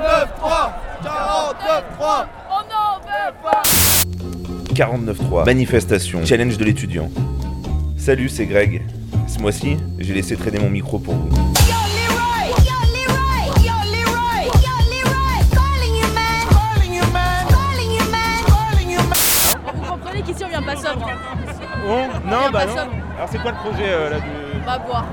49.3 On n'en veut pas. 49.3, manifestation, challenge de l'étudiant. Salut, c'est Greg. Ce mois-ci, j'ai laissé traîner mon micro pour vous. Vous comprenez qu'ici on vient pas sobre. Non, bah non. sobre. Alors c'est quoi le projet là de... On va boire.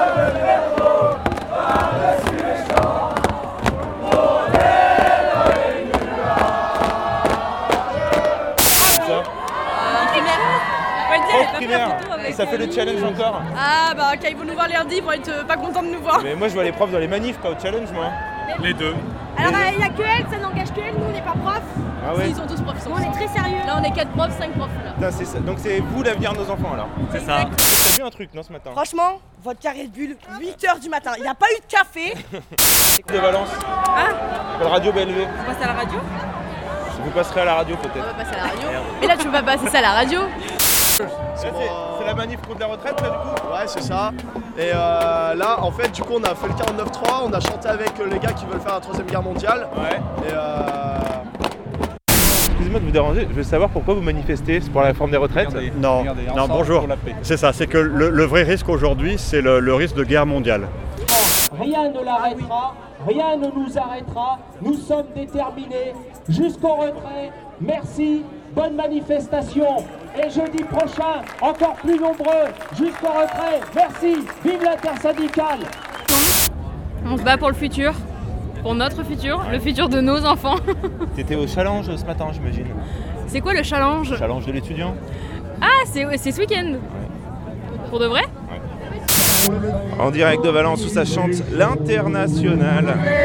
Primaire. Ça fait le challenge encore. Ah bah quand ils vont nous voir lundi, ils vont être pas contents de nous voir. Mais moi je vois les profs dans les manifs, pas au challenge moi. Les deux. Alors il n'y a que elle, ça n'engage que elle, nous on n'est pas profs. Ah ouais. Ils sont tous profs. Nous on est très sérieux. Là on est 4 profs, 5 profs là. Putain, c'est ça. Donc c'est vous l'avenir de nos enfants alors. C'est ça. T'as vu un truc non ce matin? Franchement, votre carré de bulle, 8h du matin, il n'y a pas eu de café. De Valence. Ah, La radio BLV. on passe à la radio? Vous passerez à la radio On peut-être. va passer à la radio. Mais là tu peux pas passer ça à la radio. C'est la manif contre la retraite là du coup. Ouais, c'est ça. Et là, en fait, du coup, on a fait le 49.3, on a chanté avec les gars qui veulent faire la 3ème guerre mondiale. Ouais. Et Excusez-moi de vous déranger, je veux savoir pourquoi vous manifestez, c'est pour la réforme des retraites? Non, non, bonjour. C'est ça, c'est que le vrai risque aujourd'hui, c'est le risque de guerre mondiale. Rien ne l'arrêtera, rien ne nous arrêtera. Nous sommes déterminés jusqu'au retrait. Merci, bonne manifestation. Et jeudi prochain, encore plus nombreux jusqu'au retrait. Merci, vive l'intersyndicale. On se bat pour le futur, pour notre futur, le futur de nos enfants. T'étais au challenge ce matin j'imagine. C'est quoi le challenge? Challenge de l'étudiant. Ah, c'est ce week-end. Pour de vrai? En direct de Valence où ça chante l'Internationale.